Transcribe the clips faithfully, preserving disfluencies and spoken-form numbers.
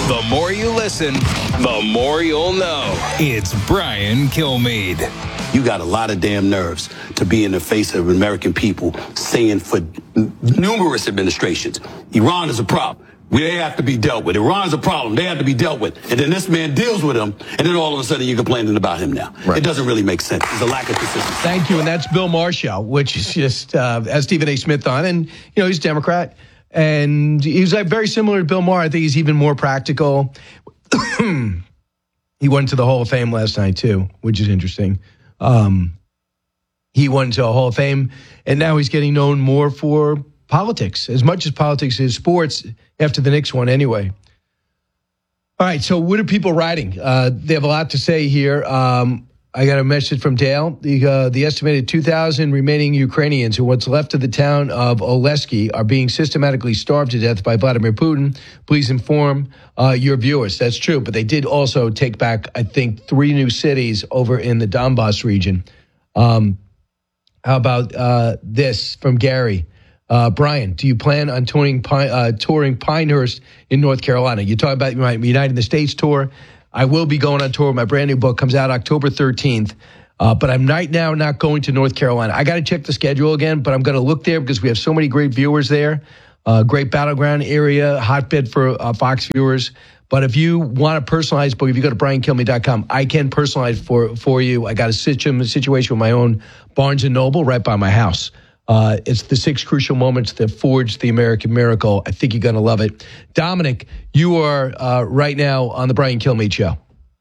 The more you listen, the more you'll know. It's Brian Kilmeade. You got a lot of damn nerves to be in the face of American people saying for numerous administrations, Iran is a problem. They have to be dealt with. Iran's a problem. They have to be dealt with. And then this man deals with them, and then all of a sudden you're complaining about him now. Right. It doesn't really make sense. There's a lack of consistency. Thank you. And that's Bill Marshall, which is just, uh, has Stephen A. Smith on. And, you know, he's a Democrat. And he's like very similar to Bill Maher. I think he's even more practical. He went to the Hall of Fame last night, too, which is interesting. Um, he went to a Hall of Fame, and now he's getting known more for politics, as much as politics is sports, after the Knicks one anyway. All right, so what are people writing? Uh, they have a lot to say here. Um, I got a message from Dale. The, uh, the estimated two thousand remaining Ukrainians, who what's left of the town of Oleski, are being systematically starved to death by Vladimir Putin. Please inform uh, your viewers. That's true, but they did also take back, I think, three new cities over in the Donbass region. Um, how about uh, this from Gary? Uh, Brian, do you plan on touring, uh, touring Pinehurst in North Carolina? You talk about my United in the States tour. I will be going on tour. My brand new book comes out October thirteenth. Uh, but I'm right now not going to North Carolina. I got to check the schedule again, but I'm going to look there because we have so many great viewers there. Uh, great battleground area, hotbed for uh, Fox viewers. But if you want a personalized book, if you go to brian kilmeade dot com, I can personalize for for you. I got a situ- situation with my own Barnes and Noble right by my house. Uh, it's the six crucial moments that forged the American miracle. I think you're going to love it. Dominic, you are uh, right now on the Brian Kilmeade Show.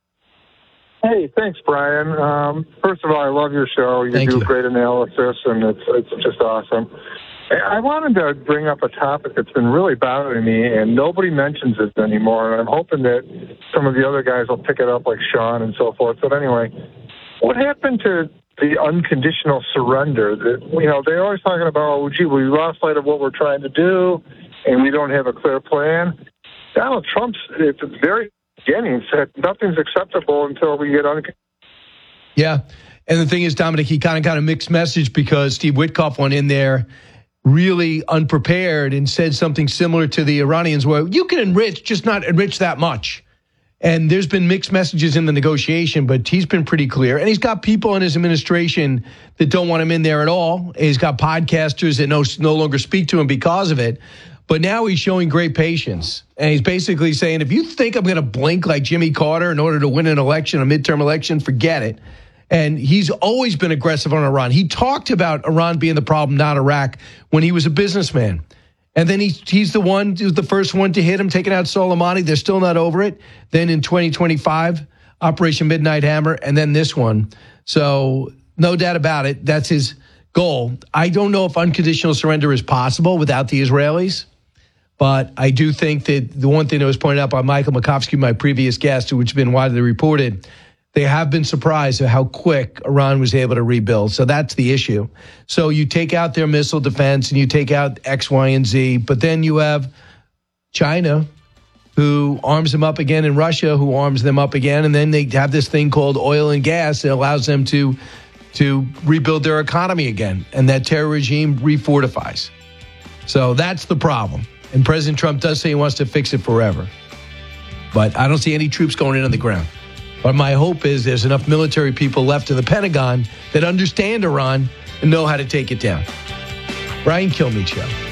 Hey, thanks, Brian. Um, first of all, I love your show. You Thank do you. great analysis, and it's it's just awesome. I wanted to bring up a topic that's been really bothering me, and nobody mentions it anymore, and I'm hoping that some of the other guys will pick it up, like Sean and so forth. But anyway, what happened to the unconditional surrender? That, you know, they're always talking about, oh, gee, we lost sight of what we're trying to do, and we don't have a clear plan. Donald Trump's at the very beginning said nothing's acceptable until we get unconditional. Yeah, and the thing is, Dominic, he kind of got a mixed message because Steve Witkoff went in there really unprepared and said something similar to the Iranians, where you can enrich, just not enrich that much. And there's been mixed messages in the negotiation, but he's been pretty clear. And he's got people in his administration that don't want him in there at all. He's got podcasters that no, no longer speak to him because of it. But now he's showing great patience. And he's basically saying, if you think I'm going to blink like Jimmy Carter in order to win an election, a midterm election, forget it. And he's always been aggressive on Iran. He talked about Iran being the problem, not Iraq, when he was a businessman. And then he, he's the one, he was the first one to hit him, taking out Soleimani. They're still not over it. Then in twenty twenty-five, Operation Midnight Hammer, and then this one. So no doubt about it, that's his goal. I don't know if unconditional surrender is possible without the Israelis. But I do think that the one thing that was pointed out by Michael Makovsky, my previous guest, which has been widely reported, they have been surprised at how quick Iran was able to rebuild. So that's the issue. So you take out their missile defense and you take out X, Y, and Z, but then you have China, who arms them up again, and Russia, who arms them up again, and then they have this thing called oil and gas that allows them to, to rebuild their economy again, and that terror regime refortifies. So that's the problem. And President Trump does say he wants to fix it forever. But I don't see any troops going in on the ground. But my hope is there's enough military people left in the Pentagon that understand Iran and know how to take it down. Brian Kilmeade Show.